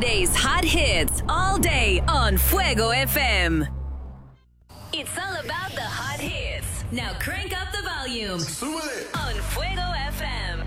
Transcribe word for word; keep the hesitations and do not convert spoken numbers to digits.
Today's hot hits all day on Fuego F M. It's all about the hot hits. Now crank up the volume Súbele. on Fuego F M.